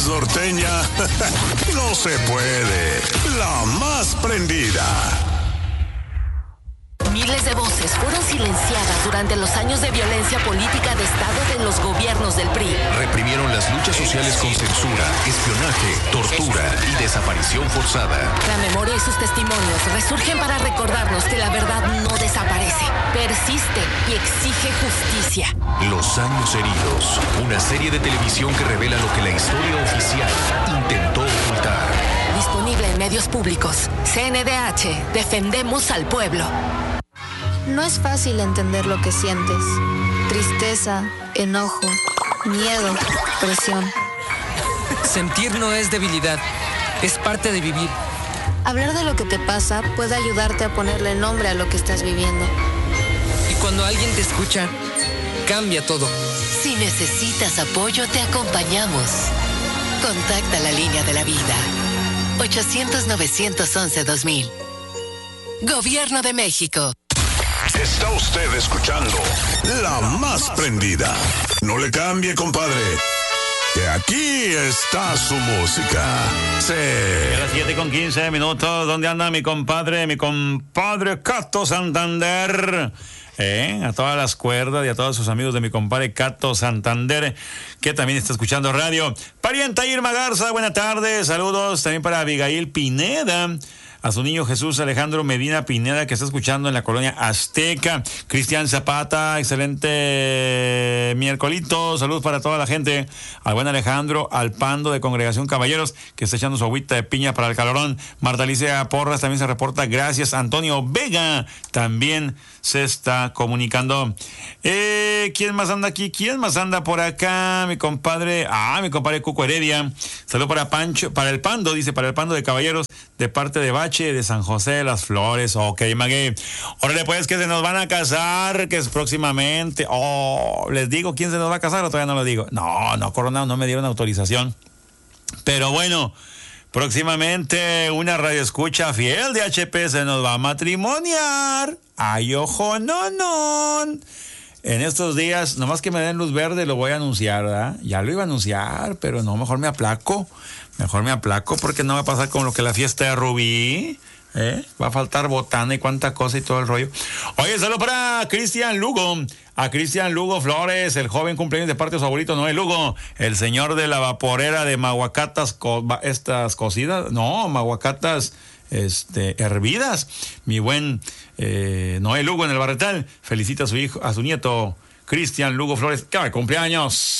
norteña. No se puede. La más prendida. Miles de voces fueron silenciadas durante los años de violencia política de Estado de los gobiernos del PRI. Reprimieron las luchas sociales con censura, espionaje, tortura y desaparición forzada. La memoria y sus testimonios resurgen para recordarnos que la verdad no desaparece, persiste y exige justicia. Los años heridos, una serie de televisión que revela lo que la historia oficial intentó ocultar. Disponible en medios públicos. CNDH, defendemos al pueblo. No es fácil entender lo que sientes. Tristeza, enojo, miedo, presión. Sentir no es debilidad, es parte de vivir. Hablar de lo que te pasa puede ayudarte a ponerle nombre a lo que estás viviendo. Y cuando alguien te escucha, cambia todo. Si necesitas apoyo, te acompañamos. Contacta la línea de la vida. 800-911-2000. Gobierno de México. Está usted escuchando La Más Prendida. No le cambie, compadre, que aquí está su música. Sí. A las 7:15. ¿Dónde anda mi compadre Cato Santander? A todas las cuerdas y a todos sus amigos de mi compadre Cato Santander, que también está escuchando radio. Parienta Irma Garza, buena tarde, saludos también para Abigail Pineda, a su niño Jesús Alejandro Medina Pineda, que está escuchando en la colonia Azteca. Cristian Zapata, excelente miércolito, saludos para toda la gente. Al buen Alejandro Alpando de Congregación Caballeros, que está echando su agüita de piña para el calorón. Marta Alicia Porras también se reporta, gracias. Antonio Vega también se está comunicando. ¿Quién más anda aquí? ¿Quién más anda por acá? Mi compadre Cuco Heredia. Saludos para Pancho, para el Pando, dice, para el Pando de Caballeros, de parte de Bache, de San José de las Flores. Ok, Maguey. Órale, pues, que se nos van a casar, que es próximamente. ¿Les digo quién se nos va a casar o todavía no lo digo? No, Coronado, no me dieron autorización. Pero bueno, próximamente una radioescucha fiel de HP se nos va a matrimoniar. Ay, ojo, no. En estos días, nomás que me den luz verde, lo voy a anunciar, ¿verdad? Ya lo iba a anunciar, pero no, mejor me aplaco porque no va a pasar como lo que la fiesta de Rubí, va a faltar botana y cuánta cosa y todo el rollo. Oye, saludo para Cristian Lugo, a Cristian Lugo Flores, el joven cumpleaños de parte de su abuelito Noé Lugo, el señor de la vaporera de maguacatas, estas cocidas, no, maguacatas hervidas, mi buen Noé Lugo en el Barretal, felicita a su hijo, a su nieto Cristian Lugo Flores, que va de cumpleaños.